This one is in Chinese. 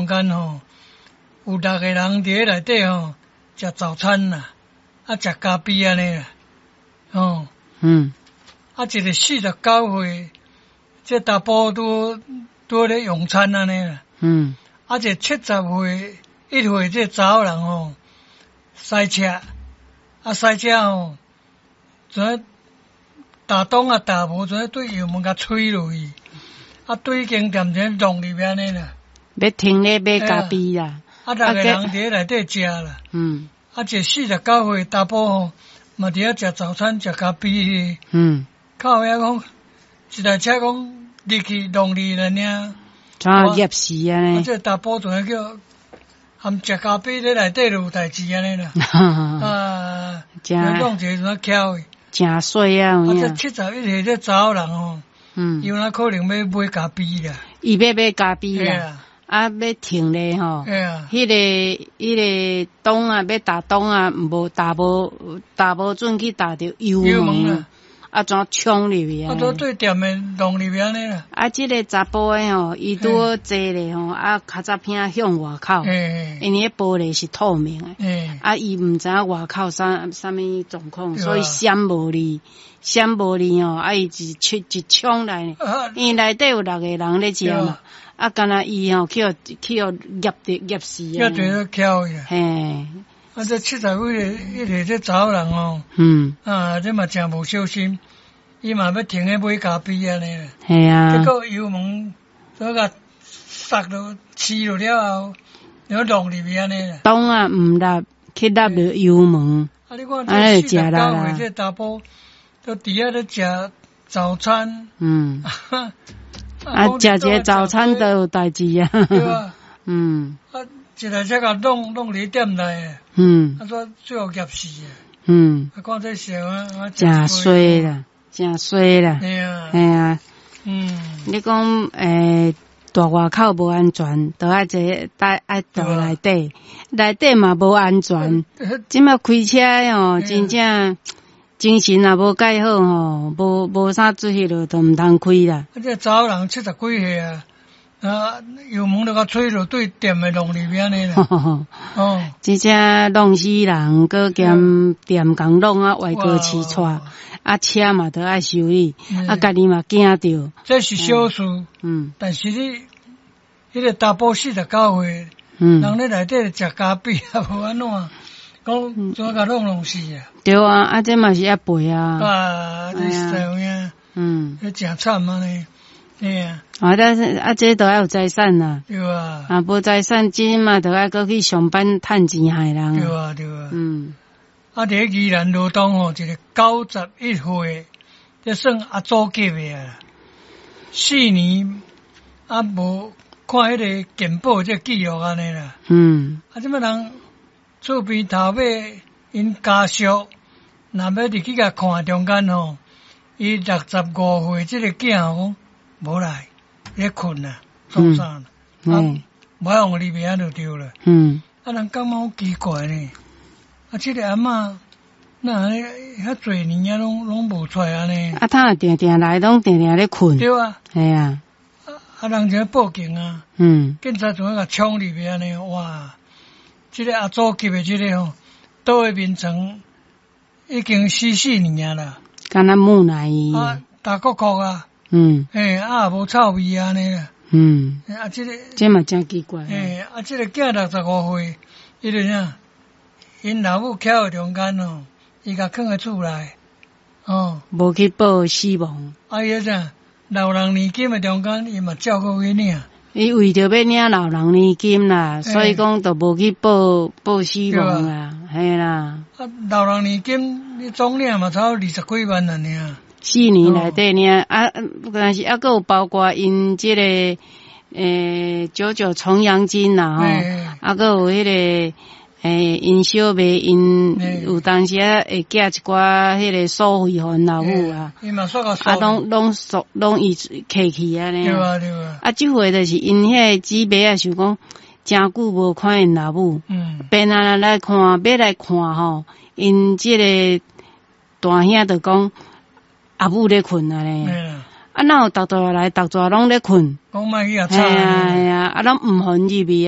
间吼，有6个人伫内底吼食早餐啦，食咖啡安尼啦，哦，一个49岁，这查甫拄咧用餐安尼啦，一个70岁1岁这查某人吼，塞车，塞车吼，怎打东打无，怎对油门甲吹落去，对经店前弄入安尼啦， 要停咧买咖啡啦 ，6个人伫内底食啦，一个49岁查甫吼，嘛伫遐食早餐食咖啡，靠遐讲一台车讲入去弄去了呢， 怎业死啊呢？ 这查甫仲叫含食咖啡咧内底有代志安尼啦，讲一个怎巧的。 真水啊！ 这71岁这查某人吼，伊哪可能要买咖啡啦？ 伊要买咖啡啦，要停咧吼。迄个档要打档无打无准去打着油门啦，怎冲入去啊？ 都对店诶弄入去安尼啦。 这个查甫诶吼，伊拄坐咧吼，较早片向外口，因为玻璃是透明诶，伊毋知影外口啥物状况，所以闪无哩吼，伊一冲来，因为内底有6个人咧食嘛，敢若伊吼去业死啊！ 要对个巧呀， 嘿。 这70岁1岁这查某人吼，这嘛真无小心，伊嘛要停咧买咖啡安尼啦。 系啊。 结果油门所甲塞落刺落了后，然后弄入去安尼啦。 档毋入去入了油门。 你看这49岁这查甫，都伫遐咧食早餐。 食一个早餐都有代志啊。 对啊。一台车甲弄伫店内，说最后业死啊！看这事真衰啦，真衰啦。 系啊， 你讲大外口无安全，都爱坐爱到内底，内底嘛无安全。即摆开车吼，真正精神也无介好吼，无啥注意了，都毋通开啦。 这查某人70几岁啊！油门都甲吹落对店诶弄入去安尼啦， 真正弄死人，搁兼店共弄歪过起错，车嘛都爱修理，家己嘛惊着。 这是小事，但是你迄个查甫49岁，人咧内底食咖啡也无安怎，讲怎甲弄死啊？ 对啊，这嘛是要赔啊。 你是这样，那真惨啊呢。 但是这都要有财产啦。 对啊。 无财产，今嘛都要搁去上班趁钱害人。 对啊。伫宜兰罗东吼，一个91岁，这算阿祖级诶啊，4年无看迄个健保这记录安尼啦。即摆人厝边头尾因家属，若要入去甲看中间吼，伊65岁这个囝讲。无来，咧困啊，创啥啦？无用入去安就对了。人感觉好奇怪呢。这个阿嬷，那遐侪年拢无出来安尼。 他定定来，拢定定咧困。 对啊。 系啊。 人就报警啊。警察仲甲冲入去安尼，哇！这个阿祖级的这个吼，倒位面床已经4年啦。 敢若木乃伊。 大国国啊。无臭味安尼啦。 这嘛真奇怪。 这个囝65岁，伊就啥？因老母徛喺中间哦，伊甲囥喺厝内， 无去报死亡。 伊啥？老人年金嘅中间，伊嘛照顾去领。 伊为着要领老人年金啦，所以讲就无去报死亡啦，系啦。 老人年金你总领嘛，差20几万啊，尔。 4年内底呢，但是还有包括因这个99重阳金啦吼，还有迄个因小妹因有当时会寄一寡迄个所费互因老母啊，拢伊客气安尼。 对啊对啊。 这回就是因迄个姊妹想讲，真久无看因老母，便来看，要来看吼，因这个大兄就讲。阿母咧困啊咧，哪有逐座来，逐座拢咧困。 讲莫去啊吵。 系啊，拢毋允入去。